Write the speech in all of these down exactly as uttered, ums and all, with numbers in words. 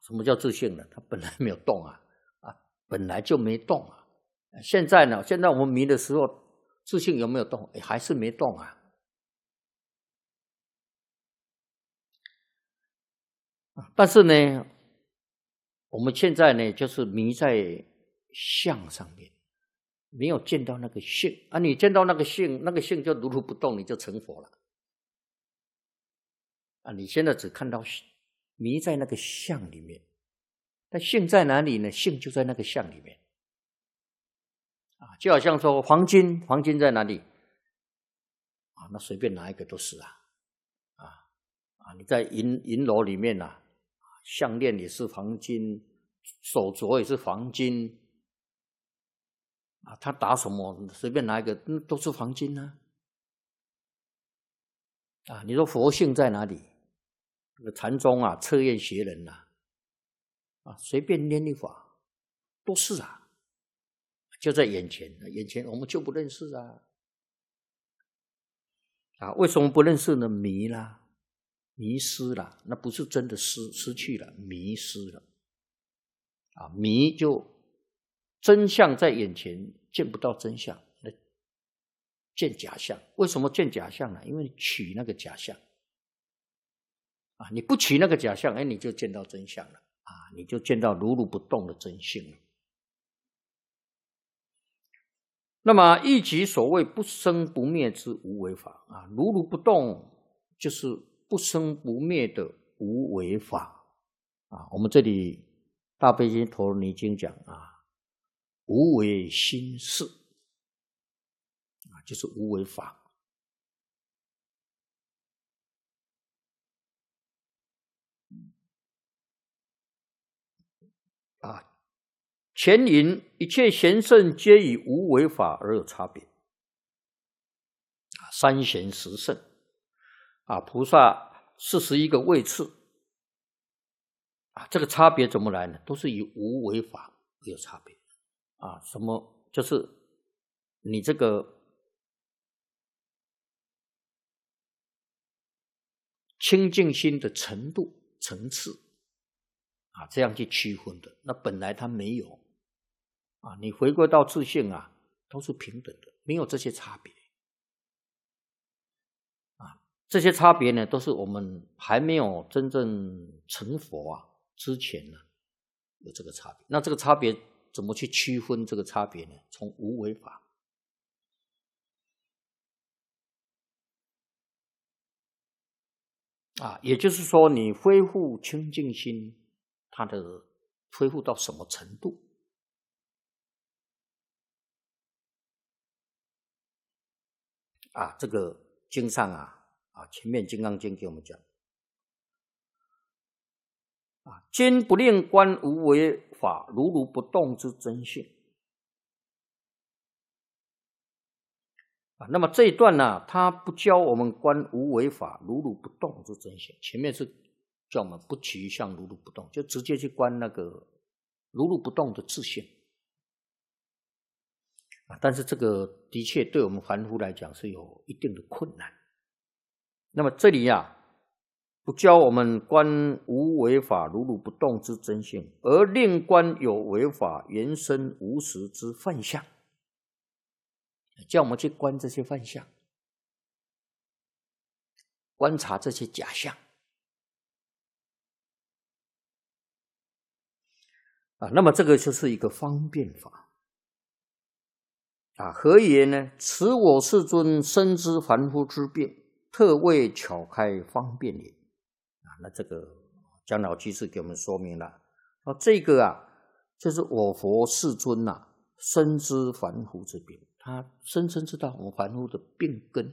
什么叫自性呢？它本来没有动啊，啊，本来就没动啊。现在呢，现在我们迷的时候，自性有没有动？还是没动啊。但是呢，我们现在呢，就是迷在相上面，没有见到那个性啊。你见到那个性，那个性就如如不动，你就成佛了啊。你现在只看到迷在那个相里面，但性在哪里呢？性就在那个相里面啊。就好像说黄金，黄金在哪里啊？那随便拿一个都是啊啊啊！你在银银楼里面啊。项链也是黄金，手镯也是黄金啊，他打什么随便拿一个，嗯，都是黄金啊。啊，你说佛性在哪里？这个禅宗啊，测验学人呐、啊，啊，随便念一法都是啊，就在眼前，眼前我们就不认识啊。啊，为什么不认识呢？迷啦。迷失了，那不是真的失失去了，迷失了啊！迷就真相在眼前，见不到真相，那见假象。为什么见假象呢？因为你取那个假象啊，你不取那个假象，哎，你就见到真相了啊，你就见到如如不动的真性了。那么亦即所谓不生不灭之无为法啊，如如不动就是不生不灭的无为法啊。我们这里大悲经陀罗尼经讲啊，无为心事啊，就是无为法啊。前引一切贤圣皆以无为法而有差别啊，三贤十圣啊，菩萨四十一个位次啊，这个差别怎么来呢？都是以无为法而有差别啊。什么？就是你这个清净心的程度层次啊，这样去区分的。那本来它没有啊，你回归到自性啊，都是平等的，没有这些差别啊。这些差别呢，都是我们还没有真正成佛啊之前呢，有这个差别。那这个差别怎么去区分这个差别呢？从无为法啊，也就是说，你恢复清净心，它的恢复到什么程度？啊，这个经上啊，啊，前面《金刚经》给我们讲，啊，今不令观无为法，如如不动之真性。啊，那么这一段呢，他不教我们观无为法，如如不动之真性。前面是叫我们不取相，如如不动，就直接去观那个如如不动的自性。啊，但是这个的确对我们凡夫来讲是有一定的困难。那么这里呀、啊，不教我们观无为法如如不动之真性，而令观有为法原生无实之幻象，叫我们去观这些幻象，观察这些假象啊。那么这个就是一个方便法。啊，何言呢？此我世尊深知凡夫之病，特为巧开方便也。啊，那这个姜老居士给我们说明了，啊，这个啊，就是我佛世尊呐、啊，深知凡夫之病，他深深知道我们凡夫的病根，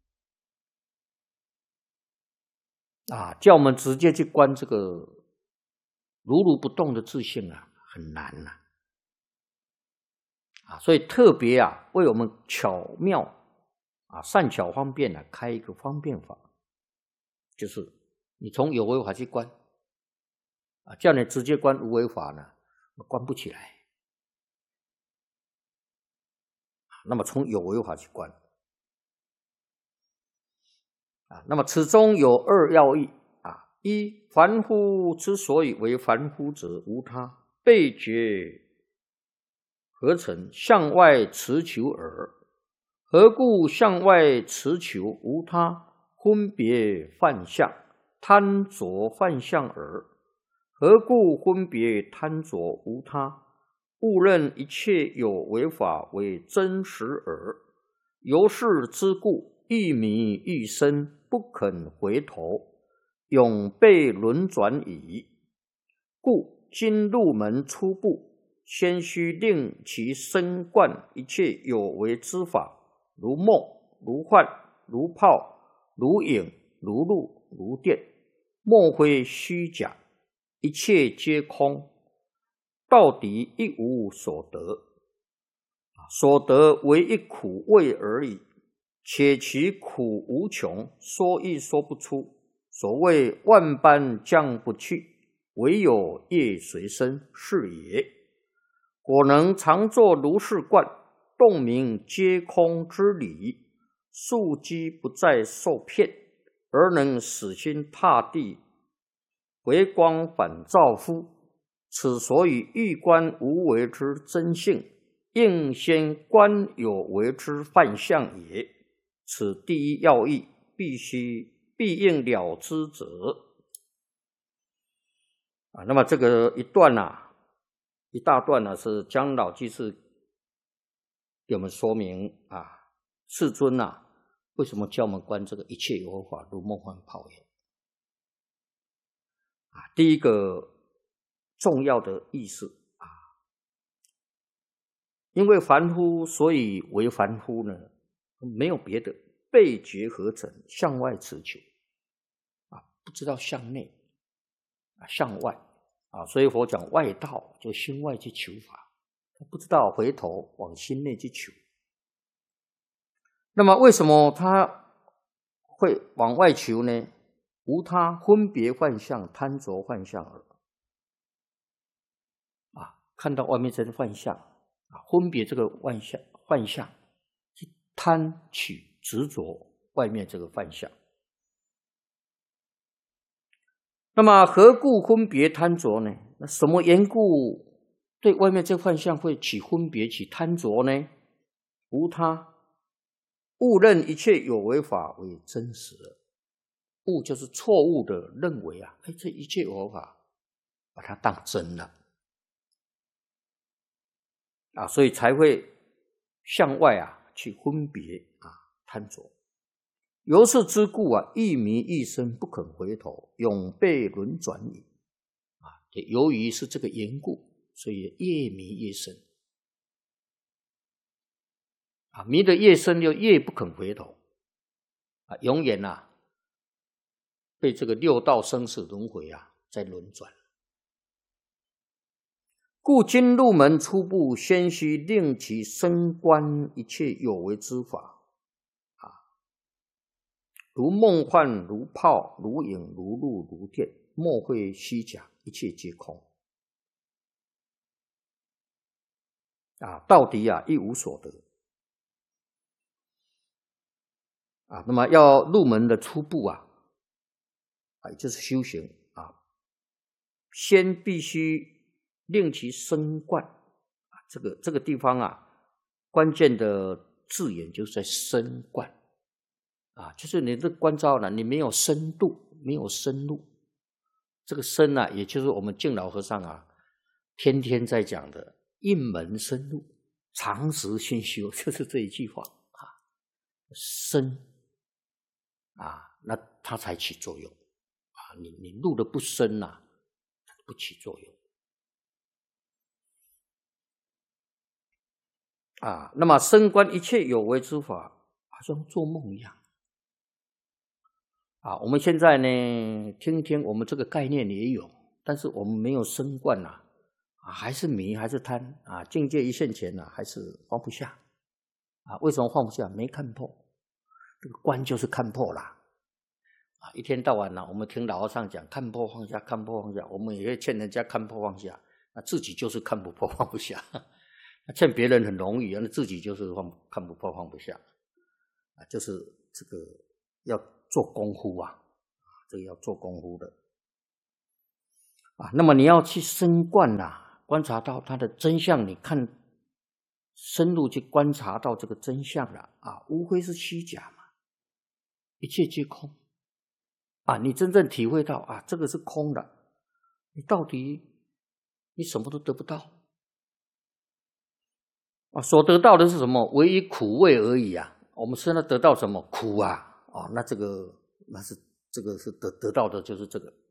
啊，叫我们直接去观这个如如不动的自性啊，很难呐、啊。啊，所以特别啊，为我们巧妙啊、善巧方便啊，开一个方便法，就是你从有为法去观啊，叫你直接观无为法呢，观不起来。那么从有为法去观啊，那么此中有二要义啊， 一凡夫之所以为凡夫者，无他，被觉合成，向外持求耳。何故向外持求？无他，分别幻象，贪着幻象耳。何故分别贪着？无他，误认一切有为法为真实耳。由是之故，一迷一生，不肯回头，永被轮转矣。故今入门初步，先须令其身贯一切有为之法，如梦，如幻，如泡，如影，如露，如电，莫非虚假，一切皆空，到底一无所得，所得为一苦味而已，且其苦无穷，说亦说不出。所谓万般将不去，唯有业随身，是也。果能常作如是观，洞明皆空之理，庶几不再受骗，而能死心塌地，回光返照乎？此所以欲观无为之真性，应先观有为之幻象也。此第一要义，必须必应了之者。啊，那么这个一段啊，一大段呢、啊，是姜老居士给我们说明啊，世尊啊，为什么教我们观这个一切有为法如梦幻泡影？啊，第一个重要的意思啊，因为凡夫，所以为凡夫呢，没有别的，被觉合成，向外持求啊，不知道向内啊，向外啊，所以佛讲外道，就心外去求法，不知道回头往心内去求。那么为什么他会往外求呢？无他，分别幻象，贪着幻象耳。啊，看到外面这个幻象啊，分别这个幻象，幻象去贪取执着外面这个幻象。那么何故分别贪着呢？那什么缘故对外面这个幻象会起分别起贪着呢？无他，误认一切有为法为真实。误就是错误的认为啊，哎，这一切有为法把它当真了啊，所以才会向外啊去分别啊贪着。由是之故啊，一迷一生，不肯回头，永被轮转矣。啊，由于是这个缘故，所以越迷越深。啊，迷得越深，就越不肯回头。啊，永远啊被这个六道生死轮回啊在轮转。故今入门初步，先须令其身观一切有为之法，啊，如梦幻，如泡，如影，如露，如电，莫非虚假，一切皆空。啊，到底啊一无所得。啊，那么要入门的初步啊，啊，就是修行啊，先必须令其身观啊，这个这个地方啊，关键的字眼就是在身观啊，就是你这观照呢，你没有深度，没有深入。这个深啊，也就是我们净老和尚啊，天天在讲的一门深入，常时熏修，就是这一句话啊，深啊，那它才起作用啊，你你入的不深啊，它不起作用。啊，那么深观一切有为之法，好像做梦一样。啊，我们现在呢，听听我们这个概念也有，但是我们没有深观呐，啊，还是迷，还是贪啊，境界一现前呐、啊，还是放不下。啊，为什么放不下？没看破，这个观就是看破啦。啊，一天到晚呢、啊，我们听老和尚讲看破放下，看破放下，我们也会劝人家看破放下，那自己就是看不破放不下。劝别人很容易，那自己就是放看不破放不下，啊，就是这个要做功夫啊，这个要做功夫的啊，那么你要去深观呐、啊，观察到它的真相，你看深入去观察到这个真相了啊，无非是虚假嘛，一切皆空啊，你真正体会到啊，这个是空的，你到底你什么都得不到啊，所得到的是什么？唯一苦味而已啊。我们现在得到什么苦啊？哦，那这个那是这个是得得到的就是这个。